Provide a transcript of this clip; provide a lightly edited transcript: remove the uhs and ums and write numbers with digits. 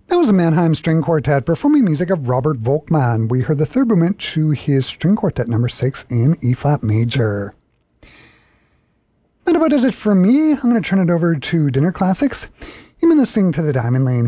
That was a Mannheim String Quartet performing music of Robert Volkmann. We heard the third movement to his String Quartet number 6 in E-flat major. That about does it for me. I'm going to turn it over to Dinner Classics. You've been listening to The Diamond Lane